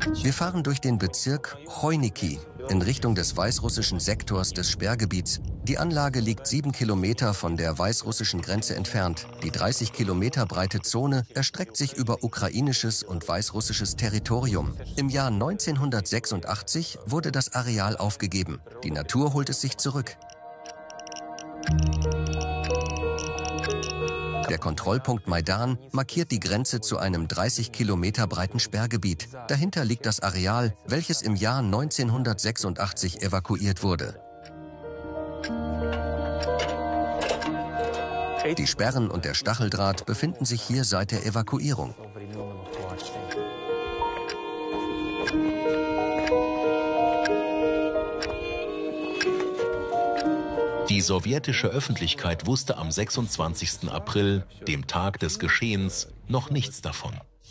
Wir fahren durch den Bezirk Chojniki in Richtung des weißrussischen Sektors des Sperrgebiets. Die Anlage liegt 7 Kilometer von der weißrussischen Grenze entfernt. Die 30 Kilometer breite Zone erstreckt sich über ukrainisches und weißrussisches Territorium. Im Jahr 1986 wurde das Areal aufgegeben. Die Natur holt es sich zurück. Der Kontrollpunkt Maidan markiert die Grenze zu einem 30 Kilometer breiten Sperrgebiet. Dahinter liegt das Areal, welches im Jahr 1986 evakuiert wurde. Die Sperren und der Stacheldraht befinden sich hier seit der Evakuierung. Die sowjetische Öffentlichkeit wusste am 26. April, dem Tag des Geschehens, noch nichts davon.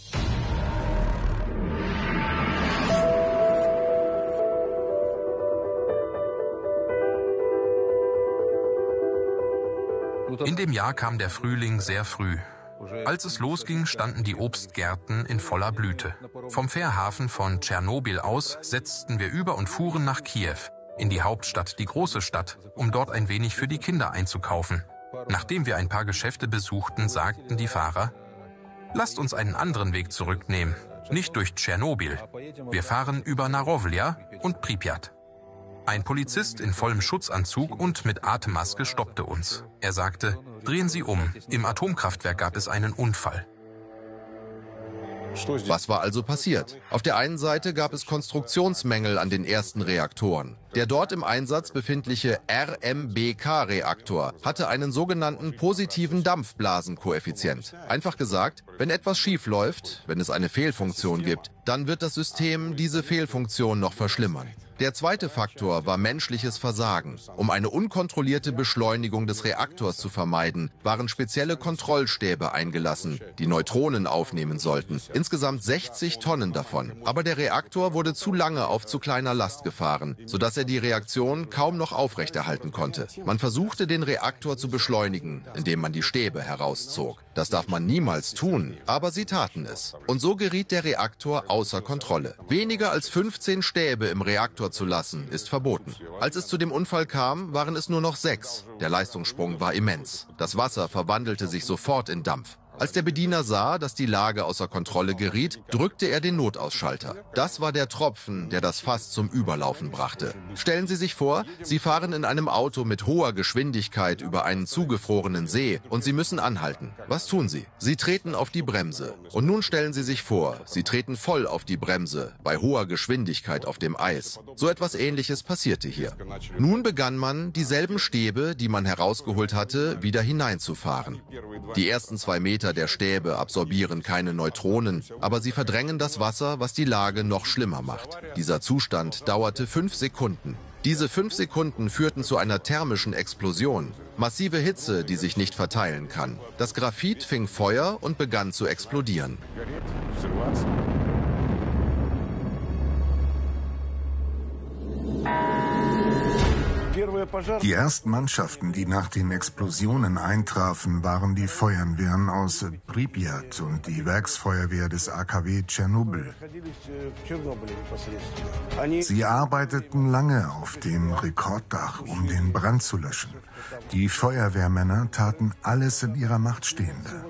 In dem Jahr kam der Frühling sehr früh. Als es losging, standen die Obstgärten in voller Blüte. Vom Fährhafen von Tschernobyl aus setzten wir über und fuhren nach Kiew, in die Hauptstadt, die große Stadt, um dort ein wenig für die Kinder einzukaufen. Nachdem wir ein paar Geschäfte besuchten, sagten die Fahrer: Lasst uns einen anderen Weg zurücknehmen, nicht durch Tschernobyl. Wir fahren über Narowlja und Pripyat. Ein Polizist in vollem Schutzanzug und mit Atemmaske stoppte uns. Er sagte: Drehen Sie um, im Atomkraftwerk gab es einen Unfall. Was war also passiert? Auf der einen Seite gab es Konstruktionsmängel an den ersten Reaktoren. Der dort im Einsatz befindliche RMBK-Reaktor hatte einen sogenannten positiven Dampfblasenkoeffizient. Einfach gesagt, wenn etwas schief läuft, wenn es eine Fehlfunktion gibt, dann wird das System diese Fehlfunktion noch verschlimmern. Der zweite Faktor war menschliches Versagen. Um eine unkontrollierte Beschleunigung des Reaktors zu vermeiden, waren spezielle Kontrollstäbe eingelassen, die Neutronen aufnehmen sollten. Insgesamt 60 Tonnen davon. Aber der Reaktor wurde zu lange auf zu kleiner Last gefahren, sodass er die Reaktion kaum noch aufrechterhalten konnte. Man versuchte, den Reaktor zu beschleunigen, indem man die Stäbe herauszog. Das darf man niemals tun, aber sie taten es. Und so geriet der Reaktor außer Kontrolle. Weniger als 15 Stäbe im Reaktor zu lassen, ist verboten. Als es zu dem Unfall kam, waren es nur noch 6. Der Leistungssprung war immens. Das Wasser verwandelte sich sofort in Dampf. Als der Bediener sah, dass die Lage außer Kontrolle geriet, drückte er den Notausschalter. Das war der Tropfen, der das Fass zum Überlaufen brachte. Stellen Sie sich vor, Sie fahren in einem Auto mit hoher Geschwindigkeit über einen zugefrorenen See und Sie müssen anhalten. Was tun Sie? Sie treten auf die Bremse. Und nun stellen Sie sich vor, Sie treten voll auf die Bremse, bei hoher Geschwindigkeit auf dem Eis. So etwas Ähnliches passierte hier. Nun begann man, dieselben Stäbe, die man herausgeholt hatte, wieder hineinzufahren. Die ersten 2 Meter der Stäbe absorbieren keine Neutronen, aber sie verdrängen das Wasser, was die Lage noch schlimmer macht. Dieser Zustand dauerte 5 Sekunden. Diese 5 Sekunden führten zu einer thermischen Explosion. Massive Hitze, die sich nicht verteilen kann. Das Graphit fing Feuer und begann zu explodieren. Die ersten Mannschaften, die nach den Explosionen eintrafen, waren die Feuerwehren aus Pripyat und die Werksfeuerwehr des AKW Tschernobyl. Sie arbeiteten lange auf dem Rekorddach, um den Brand zu löschen. Die Feuerwehrmänner taten alles in ihrer Macht Stehende.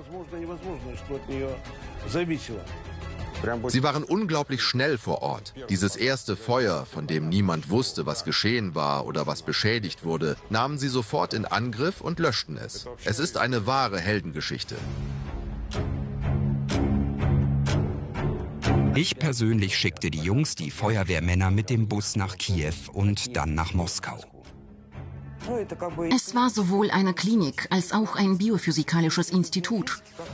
Sie waren unglaublich schnell vor Ort. Dieses erste Feuer, von dem niemand wusste, was geschehen war oder was beschädigt wurde, nahmen sie sofort in Angriff und löschten es. Es ist eine wahre Heldengeschichte. Ich persönlich schickte die Jungs, die Feuerwehrmänner, mit dem Bus nach Kiew und dann nach Moskau. Es war sowohl eine Klinik als auch ein biophysikalisches Institut.